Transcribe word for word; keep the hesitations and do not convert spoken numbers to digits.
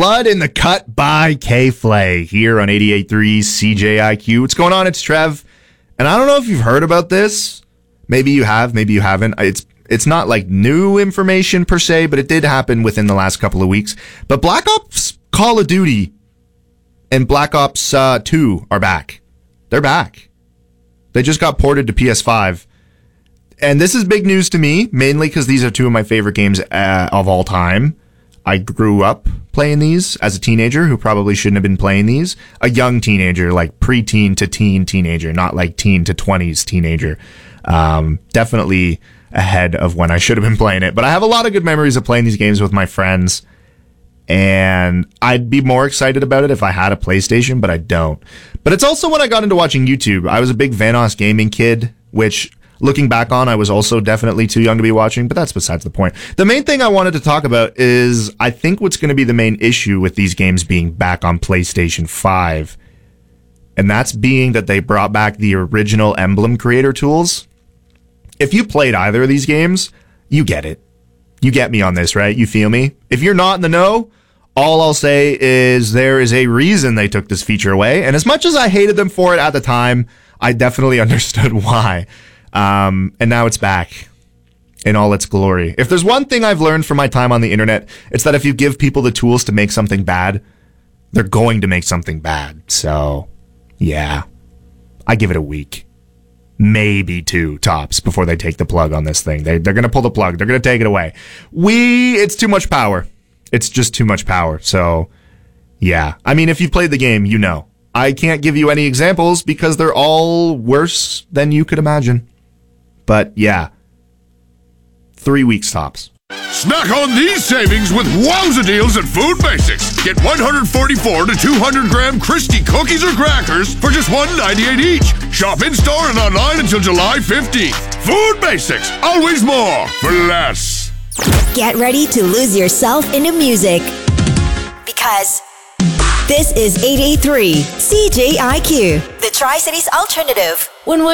Blood in the Cut by K-Flay here on eighty-eight point three C J I Q. What's going on? It's Trev. And I don't know if you've heard about this. Maybe you have, maybe you haven't. It's it's not like new information per se, but it did happen within the last couple of weeks. But Black Ops Call of Duty and Black Ops uh, two are back. They're back. They just got ported to P S five. And this is big news to me, mainly because these are two of my favorite games uh, of all time. I grew up playing these as a teenager who probably shouldn't have been playing these. A young teenager, like preteen to teen teenager, not like teen to twenties teenager. Um, definitely ahead of when I should have been playing it. But I have a lot of good memories of playing these games with my friends. And I'd be more excited about it if I had a PlayStation, but I don't. But it's also when I got into watching YouTube. I was a big Vanoss Gaming kid, which, looking back on, I was also definitely too young to be watching, but that's besides the point. The main thing I wanted to talk about is I think what's going to be the main issue with these games being back on PlayStation five. And that's being that they brought back the original Emblem creator tools. If you played either of these games, you get it. You get me on this, right? You feel me? If you're not in the know, all I'll say is there is a reason they took this feature away. And as much as I hated them for it at the time, I definitely understood why. Um, and now it's back in all its glory. If there's one thing I've learned from my time on the internet, it's that if you give people the tools to make something bad, they're going to make something bad. So, yeah, I give it a week. Maybe two tops before they take the plug on this thing. They, they're going to pull the plug. They're going to take it away. We, it's too much power. It's just too much power. So, yeah. I mean, if you've played the game, you know. I can't give you any examples because they're all worse than you could imagine. But, yeah. Three weeks tops. Snack on these savings with wowza deals at Food Basics. Get one forty-four to two hundred gram Christie cookies or crackers for just one ninety-eight each. Shop in-store and online until July fifteenth. Food Basics. Always more for less. Get ready to lose yourself into music. Because this is eighty-eight point three C J I Q, the Tri-Cities Alternative. When